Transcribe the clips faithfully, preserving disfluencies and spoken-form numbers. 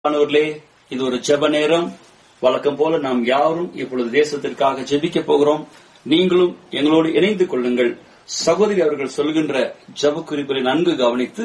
ஆனவர்களே, இது ஒரு ஜெப நேரம். வழக்கம் போல நாம் யாரும் இப்பொழுது தேசத்திற்காக ஜெபிக்க போகிறோம். நீங்களும் எங்களோடு இணைந்து கொள்ளுங்கள். சகோதரி அவர்கள் சொல்கின்ற ஜெப குறிப்புகளை நன்கு கவனித்து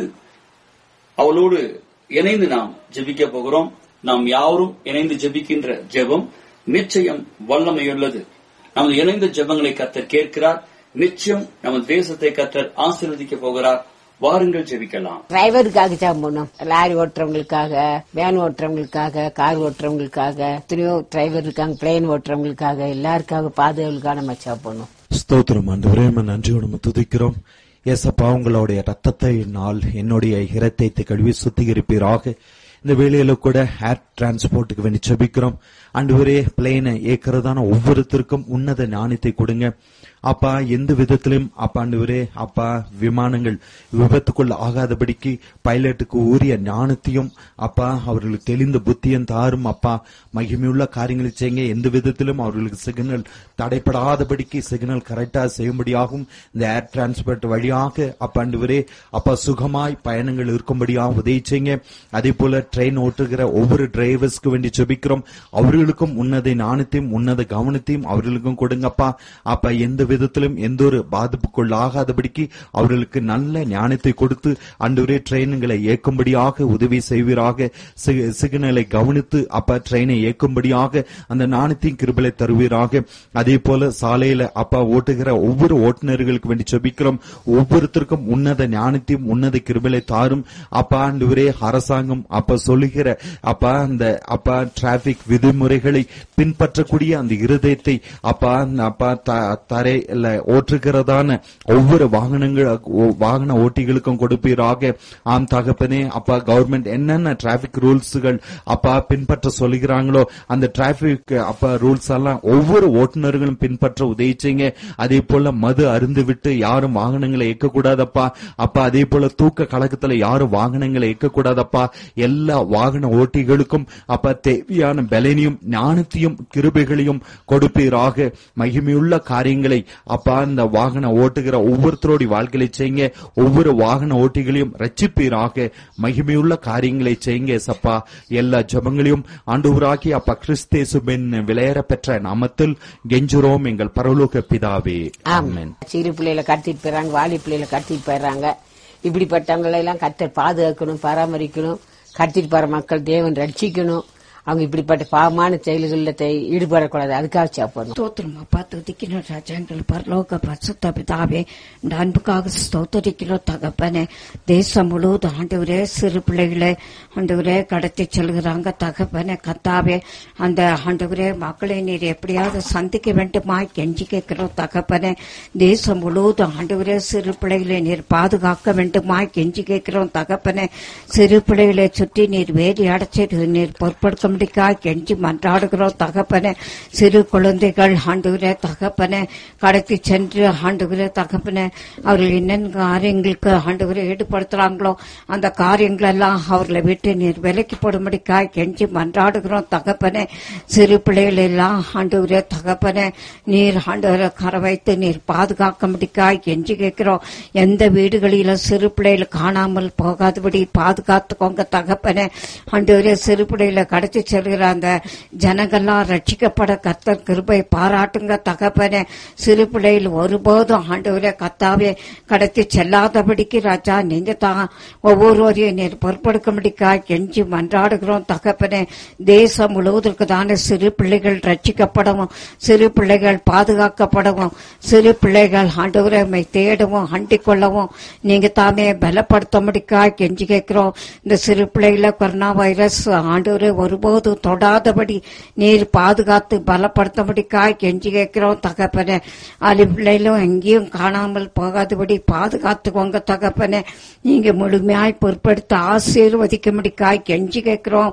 அவளோடு இணைந்து நாம் ஜெபிக்க போகிறோம். நாம் யாரும் இணைந்து ஜெபிக்கின்ற ஜெபம் நிச்சயம் வல்லமையுள்ளது. நமது இணைந்த ஜெபங்களை கர்த்தர் கேட்கிறார். நிச்சயம் நமது தேசத்தை கர்த்தர் ஆசீர்வதிக்க போகிறார். வாருங்கள் ஜெபிக்கலாம். டிரைவருக்காக ஜெபம் பண்ணோம். லாரி ஓட்டுறவங்களுக்காக, வேன் ஓட்டுறவங்களுக்காக, கார் ஓட்டுறவங்களுக்காக, எத்தனையோ டிரைவர் இருக்காங்க, பிளேன் ஓட்டுறவங்களுக்காக, எல்லாருக்காக பாதுகாவலுக்காக நம்ம ஜெபம் பண்ணோம். ஸ்தோத்திரம் ஆண்டவரே, நன்றியோடு துதிக்கிறோம். ஏசப்பா, உங்களுடைய ரத்தத்தை நாள் என்னுடைய இரத்தத்தை கழுவி சுத்திகரிப்பீராக. இந்த வேளையில கூட ஏர் டிரான்ஸ்போர்ட்டுக்கு வேண்டி ஜெபிக்கிறோம். ஆண்டவரே, பிளேனை ஏற்கிறதான ஒவ்வொருத்தருக்கும் உன்னத ஞானத்தை கொடுங்க அப்பா. எந்த விதத்திலும் அப்பா ஆண்டவரே, அப்பா விமானங்கள் விபத்துக்குள் ஆகாதபடிக்கு பைலட்டுக்கு உரிய ஞானத்தையும் அப்பா அவர்களுக்கு தெளிந்த புத்தியும் தாரும் அப்பா. மகிமையுள்ள காரியங்களை செய்யுங்க. எந்த விதத்திலும் அவர்களுக்கு சிக்னல் தடைப்படாதபடிக்கு சிக்னல் கரெக்டா செய்யும்படியாகவும் இந்த ஏர் டிரான்ஸ்போர்ட் வழியாக அப்பா ஆண்டவரே அப்பா சுகமாய் பயணங்கள் இருக்கும்படியாக உதவி செய்யுங்க. அதே போல ட்ரெயின் ஓட்டுகிற ஒவ்வொரு டிரைவர்ஸ்க்கு வேண்டி ஜெபிக்கிறோம். அவர்களுக்கும் உன்னத ஞானத்தையும் உன்னத கவனத்தையும் அவர்களுக்கும் கொடுங்கப்பா. அப்பா எந்த விதத்திலும் எந்த ஒரு பாதிப்புக்குள் ஆகாதபடிக்கு அவர்களுக்கு நல்ல ஞானத்தை கொடுத்து ஆண்டவரே ட்ரெயின்களை இயக்கும்படியாக உதவி செய்வீராக. சிக்னலை கவனித்து அப்பா ட்ரெயினை இயக்கும்படியாக அந்த ஞானத்தையும் கிருபையை தருவீராக. அதே போல சாலையில அப்பா ஓட்டுகிற ஒவ்வொரு ஓட்டுநர்களுக்கு வேண்டி ஜெபிக்கிறோம். ஒவ்வொருத்தருக்கும் உன்னத ஞானத்தையும் உன்னத கிருபையை தாரும் அப்பா. ஆண்டவரே, அரசாங்கம் அப்பா சொல்லுகிற அப்பா அந்த அப்பா டிராபிக் விதிமுறைகளை பின்பற்றக்கூடிய அந்த இருதயத்தை அப்பா அப்பா தரை ஓட்டுகிறதான ஒவ்வொரு வாகனங்கள் வாகன ஓட்டிகளுக்கும் கொடுப்பீராக. ஆம் தகப்பனே, அப்பா கவர்மெண்ட் என்னென்ன டிராபிக் ரூல்ஸ்கள் அப்பா பின்பற்ற சொல்லுகிறாங்களோ அந்த டிராபிக் அப்பா ரூல்ஸ் எல்லாம் ஒவ்வொரு ஓட்டுநர்களும் பின்பற்ற உதவி செய்யுங்க. அதே போல மது அருந்து விட்டு யாரும் வாகனங்களை இயக்கக்கூடாதப்பா. அப்பா அதே போல தூக்க கலக்கத்துல யாரும் வாகனங்களை இயக்கக்கூடாதப்பா. எல்லா வாகன ஓட்டிகளுக்கும் அப்பா தேவையான பலனையும் ஞானத்தையும் கிருபைகளையும் கொடுப்பீராக. மகிமையுள்ள காரியங்களை அப்பா இந்த வாகன ஓட்டுகிற ஒவ்வொருத்தரோட வாழ்க்கையை செய்யுங்க. ஒவ்வொரு வாகன ஓட்டிகளையும் ரட்சிப்பீராக. மகிமையுள்ள காரியங்களை செய்யுங்க சப்பா. எல்லா ஜெபங்களையும் ஆண்டவராகிய அப்பா கிறிஸ்தேசுவின் விலையேற பெற்ற நாமத்தில் கெஞ்சுறோம் எங்கள் பரலோக பிதாவே, ஆமென். சிறு பிள்ளைகளை கடத்திட்டு போயிடறாங்க, வாலி பிள்ளைகளை கடத்திட்டு போயிடறாங்க. இப்படிப்பட்டவங்களை எல்லாம் கர்த்தர் பாதுகாக்கணும், பராமரிக்கணும். கடத்திட்டு போற மக்கள் தேவன் ரட்சிக்கணும். அவங்க இப்படிப்பட்ட பாவமான செயல்களில் ஈடுபடக்கூடாது. அதுக்காக சாப்பிடணும். ஸ்தோத்திரம் அப்பா, துதிக்கிறோம் ராஜா. எங்கள் பரலோக பரிசுத்த பிதாவே, இந்த அன்புக்காக ஸ்தோத்திரிக்கிறோம் தகப்பனே. தேசம் முழுவதும் ஆண்டவரே சிறு பிள்ளைகளை ஆண்டவரே கடத்தி செல்கிறாங்க தகப்பனே. கத்தாவே, அந்த ஆண்டவரே மக்களை நீர் எப்படியாவது சந்திக்க வேண்டுமா கெஞ்சி கேட்கிறோம் தகப்பனே. தேசம் முழுவதும் ஆண்டவரே சிறு பிள்ளைகளை நீர் பாதுகாக்க வேண்டுமா கெஞ்சி கேட்கிறோம் தகப்பனே. சிறு பிள்ளைகளை சுற்றி நீர் வேலி அடைச்சி நீர் பொறுப்படுத்த கெஞ்சி மன்றாடுகிறோம் தகப்பனே. சிறு குழந்தைகள் ஆண்டவரே தகப்பனே கடத்தி சென்று ஆண்டவரே தகப்பனே அவர்கள் என்னென்ன காரியங்களுக்கு ஆண்டவரை ஈடுபடுத்துறாங்களோ அந்த காரியங்கள் எல்லாம் அவர்களை விட்டு நீர் விலக்கி போடும்படிக்காய் கெஞ்சி மன்றாடுகிறோம் தகப்பனே. சிறு பிள்ளைகள் எல்லாம் ஆண்டவரே தகப்பனே நீர் ஆண்டவரை கரை வைத்து நீர் பாதுகாக்கும்படிக்காய் கெஞ்சி கேட்கிறோம். எந்த வீடுகளிலும் சிறு பிள்ளைகள் காணாமல் போகாதபடி பாதுகாத்துக்கோங்க தகப்பனே. ஆண்டவரே சிறு பிள்ளைகளை கடத்தி செல்கிற அந்த ஜனங்கள்லாம் ரட்சிக்கப்பட கர்த்தர் கிருபை பாராட்டுங்க தகப்பனே. சிறு பிள்ளைகள் ஒருபோதும் ஆண்டவரே கர்த்தாவே கடத்தி செல்லாதபடிக்கு ராஜா நீங்க தான் ஒவ்வொருவரையும் நீர் பொறுப்படுக்கும்படிக்காய் கெஞ்சி மன்றாடுகிறோம் தகப்பனே. தேசம் முழுவதற்கு தானே சிறு பிள்ளைகள் ரட்சிக்கப்படவும், சிறு பிள்ளைகள் பாதுகாக்கப்படவும், சிறு பிள்ளைகள் ஆண்டவரை தேடவும் அண்டிக் கொள்ளவும் நீங்க தாமே பலப்படுத்தும்படிக்காய் கெஞ்சி கேட்கிறோம். இந்த சிறு பிள்ளைகளை கொரோனா வைரஸ் ஆண்டவரை ஒருபோது தொடாதபடி நீர் பாதுகாத்து பலப்படுத்தபடிக்காய் கெஞ்சி கேட்கிறோம் தகப்பனே. அலி பிள்ளைகளும் எங்கேயும் காணாமல் போகாதபடி பாதுகாத்துக்கோங்க தகப்பனே. நீங்க முழுமையாய் பொறுப்படுத்த ஆசீர்வதிக்கும்படிக்காய் கெஞ்சி கேட்கிறோம்.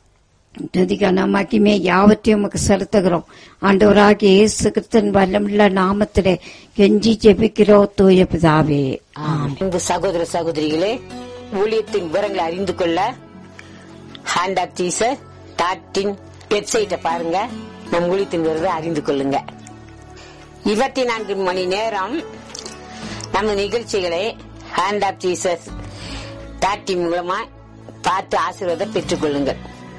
துதிக்கான மகிமை யாவற்றையும் உமக்கு செலுத்துகிறோம். ஆண்டவராகிய இயேசு கிறிஸ்துவின் வல்லமுள்ள நாமத்திலே கெஞ்சி ஜெபிக்கிறோம் தூய பிதாவே, ஆமென். சகோதர சகோதரிகளே, ஊழியத்தின் விவரங்களை அறிந்து கொள்ள ஹேண்ட் ஆஃப் ஜீசஸ் டாட்டின் வெப்சைட்டை பாருங்க. நம் ஊழியத்தின் விவரத்தை அறிந்து கொள்ளுங்க. இருபத்தி நான்கு மணி நேரம் நம்ம நிகழ்ச்சிகளை ஹேண்ட் ஆஃப் ஜீசஸ் டாட்டின் மூலமா பார்த்து ஆசீர்வாதம் பெற்றுக் கொள்ளுங்கள்.